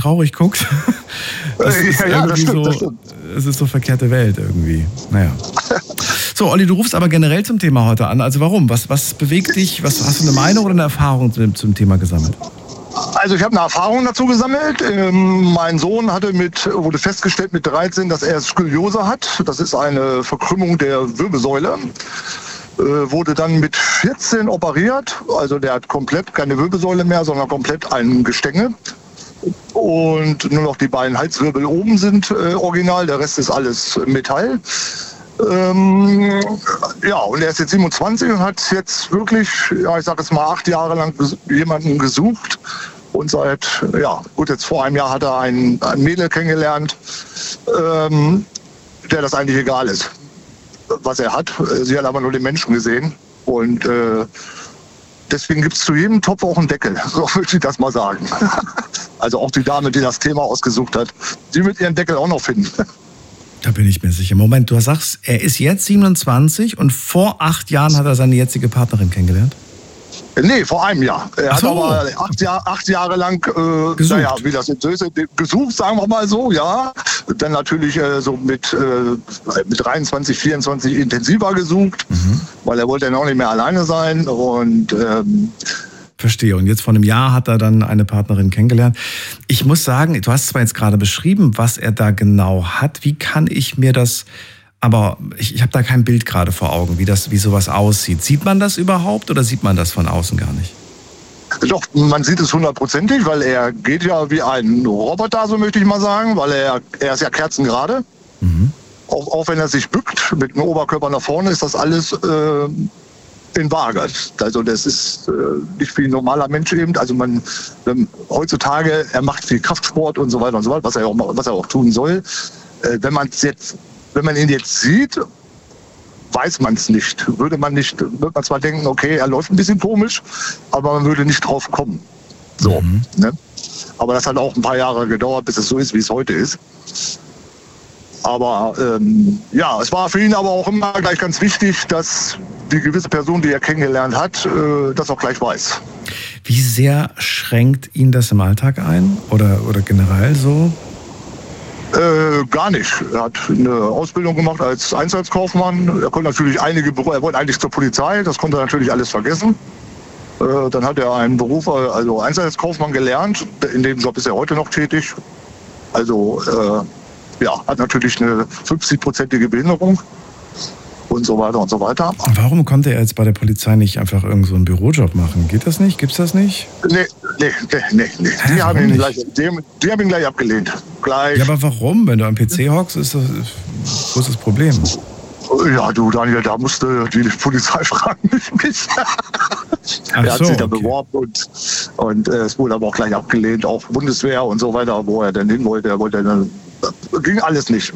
traurig guckt. Das ist das stimmt, so, es ist so verkehrte Welt irgendwie. Naja. So, Olli, du rufst aber generell zum Thema heute an. Also warum? Was bewegt dich? Hast du eine Meinung oder eine Erfahrung zum Thema gesammelt? Also ich habe eine Erfahrung dazu gesammelt. Mein Sohn wurde festgestellt mit 13, dass er Skoliose hat. Das ist eine Verkrümmung der Wirbelsäule. Wurde dann mit 14 operiert. Also der hat komplett keine Wirbelsäule mehr, sondern komplett ein Gestänge. Und nur noch die beiden Halswirbel oben sind original. Der Rest ist alles Metall. Ja, und er ist jetzt 27 und hat jetzt wirklich, ja, ich sage jetzt mal 8 Jahre lang jemanden gesucht. Und jetzt vor einem Jahr hat er ein Mädel kennengelernt, der das eigentlich egal ist, was er hat. Sie hat aber nur den Menschen gesehen. Und deswegen gibt es zu jedem Topf auch einen Deckel, so würde ich das mal sagen. Also auch die Dame, die das Thema ausgesucht hat, die wird ihren Deckel auch noch finden. Da bin ich mir sicher. Moment, du sagst, er ist jetzt 27 und vor 8 Jahren hat er seine jetzige Partnerin kennengelernt? Nee, vor einem Jahr. Er hat aber 8 Jahre lang, gesucht. Wie das jetzt ist, gesucht, sagen wir mal so, ja. Dann natürlich so mit 23, 24 intensiver gesucht, weil er wollte dann auch nicht mehr alleine sein und Verstehe. Und jetzt vor einem Jahr hat er dann eine Partnerin kennengelernt. Ich muss sagen, du hast zwar jetzt gerade beschrieben, was er da genau hat. Wie kann ich mir das, aber ich habe da kein Bild gerade vor Augen, wie sowas aussieht. Sieht man das überhaupt oder sieht man das von außen gar nicht? Doch, man sieht es 100%, weil er geht ja wie ein Roboter, so möchte ich mal sagen, weil er ist ja kerzengerade. Auch wenn er sich bückt, mit dem Oberkörper nach vorne, ist das alles in Waage. Also das ist nicht wie ein normaler Mensch eben. Also heutzutage, er macht viel Kraftsport und so weiter, was er auch tun soll. Wenn man ihn jetzt sieht, weiß man es nicht. Würde man zwar denken, okay, er läuft ein bisschen komisch, aber man würde nicht drauf kommen. So, ne? Aber das hat auch ein paar Jahre gedauert, bis es so ist, wie es heute ist. Aber es war für ihn aber auch immer gleich ganz wichtig, dass die gewisse Person, die er kennengelernt hat, das auch gleich weiß. Wie sehr schränkt ihn das im Alltag ein? Oder generell so? Gar nicht. Er hat eine Ausbildung gemacht als Einsatzkaufmann. Er konnte natürlich er wollte eigentlich zur Polizei, das konnte er natürlich alles vergessen. Dann hat er einen Beruf, also Einsatzkaufmann gelernt. In dem Job ist er heute noch tätig. Also hat natürlich eine 50-prozentige Behinderung und so weiter und so weiter. Und warum konnte er jetzt bei der Polizei nicht einfach irgend so einen Bürojob machen? Geht das nicht? Gibt's das nicht? Nee. Die haben ihn gleich abgelehnt. Gleich. Ja, aber warum? Wenn du am PC hockst, wo ist das Problem? Ja, du Daniel, da musste die Polizei fragen, nicht mich. Er hat sich da beworben und es wurde aber auch gleich abgelehnt, auch Bundeswehr und so weiter, wo er denn hin wollte. Er wollte dann, ging alles nicht.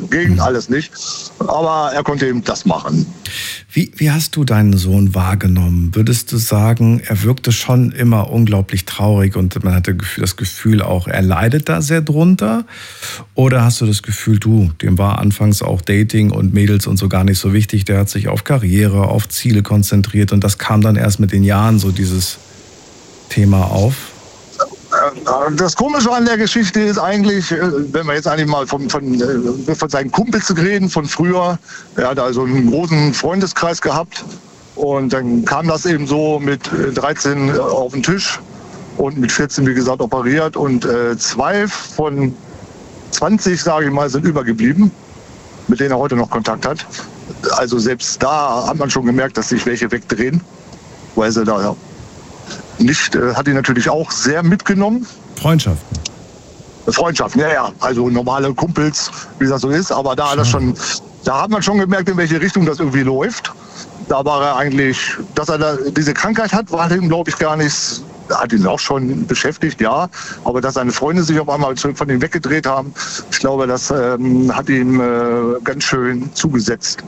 Aber er konnte eben das machen. Wie hast du deinen Sohn wahrgenommen? Würdest du sagen, er wirkte schon immer unglaublich traurig und man hatte das Gefühl auch, er leidet da sehr drunter? Oder hast du das Gefühl, dem war anfangs auch Dating und Mädels und so gar nicht so wichtig, der hat sich auf Karriere, auf Ziele konzentriert und das kam dann erst mit den Jahren so dieses Thema auf? Das Komische an der Geschichte ist eigentlich, wenn wir jetzt eigentlich mal von seinen Kumpels reden, von früher. Er hat also einen großen Freundeskreis gehabt und dann kam das eben so mit 13 auf den Tisch und mit 14, wie gesagt, operiert und 2 von 20, sage ich mal, sind übergeblieben, mit denen er heute noch Kontakt hat. Also selbst da hat man schon gemerkt, dass sich welche wegdrehen, weil sie da hat ihn natürlich auch sehr mitgenommen. Freundschaften, ja. Also normale Kumpels, wie das so ist. Aber da hat man schon gemerkt, in welche Richtung das irgendwie läuft. Da war er eigentlich, dass er diese Krankheit hat, war ihm, glaube ich, gar nichts. Hat ihn auch schon beschäftigt, ja. Aber dass seine Freunde sich auf einmal von ihm weggedreht haben, ich glaube, das hat ihm ganz schön zugesetzt.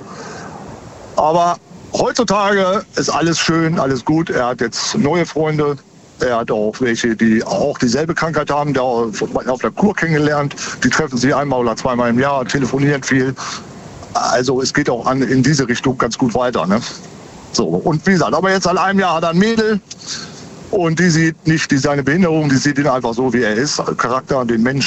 Aber heutzutage ist alles schön, alles gut. Er hat jetzt neue Freunde. Er hat auch welche, die auch dieselbe Krankheit haben, der auf der Kur kennengelernt. Die treffen sich einmal oder zweimal im Jahr, telefonieren viel. Also es geht auch in diese Richtung ganz gut weiter. Ne? So, und wie gesagt, aber jetzt seit einem Jahr hat er ein Mädel. Und die sieht nicht seine Behinderung, die sieht ihn einfach so, wie er ist. Charakter, den Mensch